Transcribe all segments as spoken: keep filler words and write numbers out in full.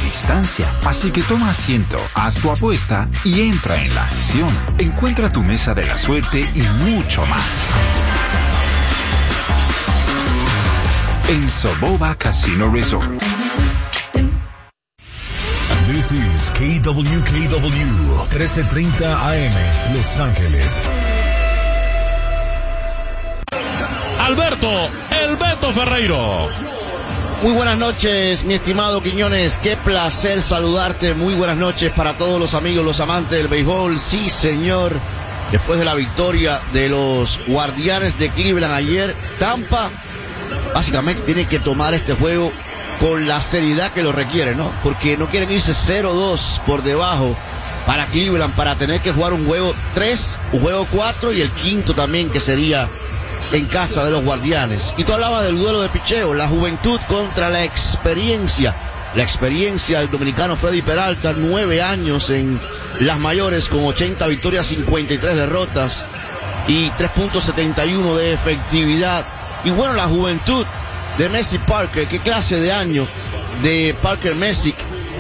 distancia. Así que toma asiento, haz tu apuesta y entra en la acción. Encuentra tu mesa de la suerte y mucho más en Soboba Casino Resort. This is K W K W trece treinta A M, Los Ángeles. Alberto, el Beto Ferreiro. Muy buenas noches, mi estimado Quiñones. Qué placer saludarte. Muy buenas noches para todos los amigos, los amantes del béisbol. Sí, señor. Después de la victoria de los Guardianes de Cleveland ayer, Tampa básicamente tiene que tomar este juego con la seriedad que lo requiere, ¿no? Porque no quieren irse cero dos por debajo para Cleveland, para tener que jugar un juego tres, un juego cuatro y el quinto también, que sería en casa de los Guardianes. Y tú hablabas del duelo de picheo, la juventud contra la experiencia. La experiencia del dominicano Freddy Peralta, nueve años en las mayores con ochenta victorias, cincuenta y tres derrotas y tres punto setenta y uno de efectividad. Y bueno, la juventud de Messi Parker, qué clase de año de Parker Messick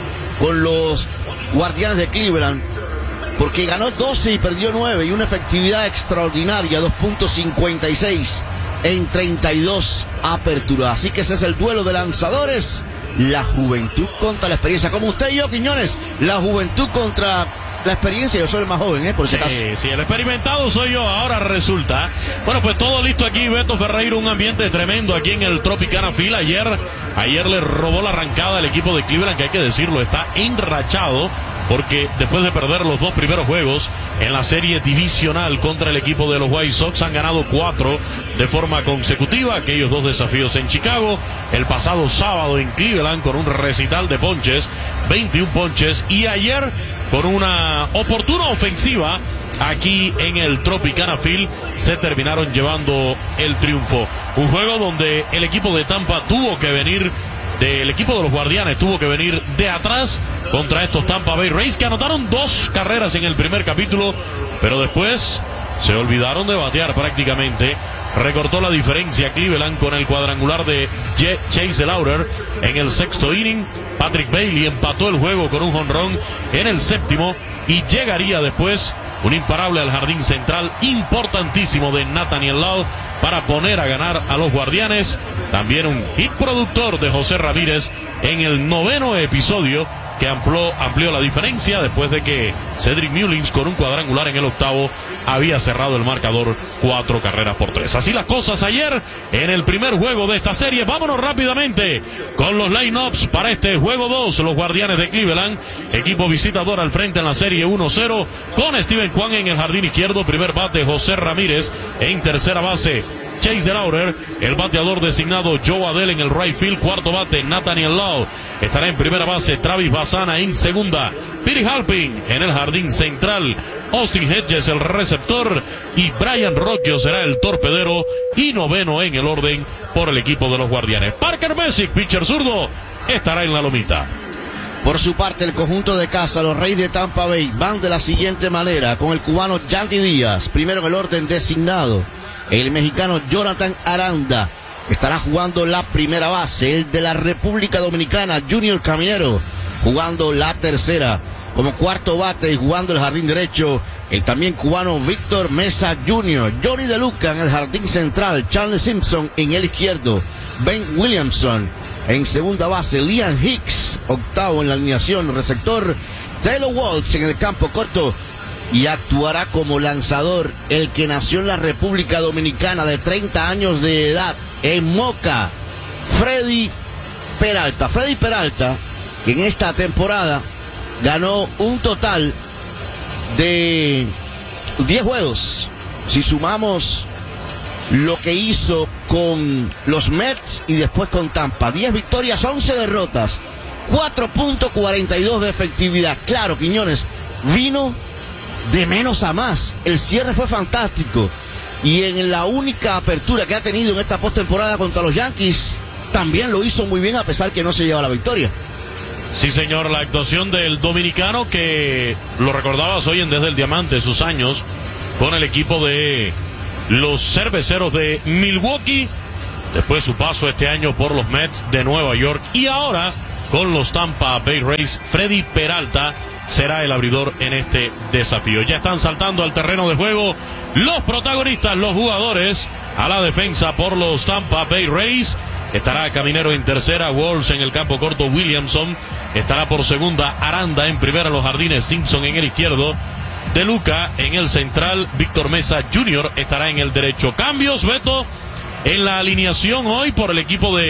con los Guardianes de Cleveland, porque ganó doce y perdió nueve y una efectividad extraordinaria, dos punto cincuenta y seis en treinta y dos aperturas. Así que ese es el duelo de lanzadores, la juventud contra la experiencia. Como usted y yo, Quiñones, la juventud contra la experiencia. Yo soy el más joven, ¿eh? Por ese sí, caso. Sí, el experimentado soy yo, ahora resulta. Bueno, pues todo listo aquí, Beto Ferreiro, un ambiente tremendo aquí en el Tropicana Field. Ayer, ayer le robó la arrancada al equipo de Cleveland, que hay que decirlo, está enrachado, porque después de perder los dos primeros juegos en la serie divisional contra el equipo de los White Sox, han ganado cuatro de forma consecutiva. Aquellos dos desafíos en Chicago, el pasado sábado en Cleveland con un recital de ponches, veintiún ponches, y ayer con una oportuna ofensiva aquí en el Tropicana Field se terminaron llevando el triunfo. Un juego donde el equipo de Tampa tuvo que venir del equipo de los Guardianes tuvo que venir de atrás contra estos Tampa Bay Rays, que anotaron dos carreras en el primer capítulo, pero después se olvidaron de batear prácticamente. Recortó la diferencia Cleveland con el cuadrangular de Chase DeLauter en el sexto inning. Patrick Bailey empató el juego con un jonrón en el séptimo, y llegaría después un imparable al jardín central importantísimo de Nathaniel Lowe para poner a ganar a los Guardianes. También un hit productor de José Ramírez en el noveno episodio, que amplió, amplió la diferencia después de que Cedric Mullins con un cuadrangular en el octavo había cerrado el marcador cuatro carreras por tres. Así las cosas ayer en el primer juego de esta serie. Vámonos rápidamente con los line-ups para este juego dos. Los Guardianes de Cleveland, equipo visitador al frente en la serie uno cero, con Steven Kwan en el jardín izquierdo. Primer bate José Ramírez, en tercera base Chase DeLauter, el bateador designado Joe Adell en el right field. Cuarto bate Nathaniel Lowe, estará en primera base Travis Bassana, en segunda Pete Halpin, en el jardín central Austin Hedges el receptor, y Brian Rocchio será el torpedero, y noveno en el orden por el equipo de los Guardianes. Parker Messick, pitcher zurdo, estará en la lomita. Por su parte, el conjunto de casa, los Reyes de Tampa Bay, van de la siguiente manera, con el cubano Yandy Díaz, primero en el orden designado. El mexicano Jonathan Aranda estará jugando la primera base. El de la República Dominicana, Junior Caminero, jugando la tercera. Como cuarto bate y jugando el jardín derecho, el también cubano Víctor Mesa junior Johnny De Luca en el jardín central. Charlie Simpson en el izquierdo. Ben Williamson en segunda base. Liam Hicks, octavo en la alineación, receptor. Taylor Waltz en el campo corto. Y actuará como lanzador el que nació en la República Dominicana, de treinta años de edad, en Moca, Freddy Peralta. Freddy Peralta, que en esta temporada ganó un total de diez juegos. Si sumamos lo que hizo con los Mets y después con Tampa, diez victorias, once derrotas, cuatro punto cuarenta y dos de efectividad. Claro, Quiñones, vino de menos a más. El cierre fue fantástico, y en la única apertura que ha tenido en esta postemporada contra los Yankees también lo hizo muy bien, a pesar que no se lleva la victoria. Sí, señor, la actuación del dominicano, que lo recordabas hoy en Desde el Diamante, sus años con el equipo de los Cerveceros de Milwaukee, después su paso este año por los Mets de Nueva York, y ahora con los Tampa Bay Rays. Freddy Peralta será el abridor en este desafío. Ya están saltando al terreno de juego los protagonistas, los jugadores. A la defensa por los Tampa Bay Rays estará Caminero en tercera, Walsh en el campo corto, Williamson estará por segunda, Aranda en primera, los jardines, Simpson en el izquierdo, De Luca en el central, Víctor Mesa junior estará en el derecho. Cambios, Beto, en la alineación hoy por el equipo de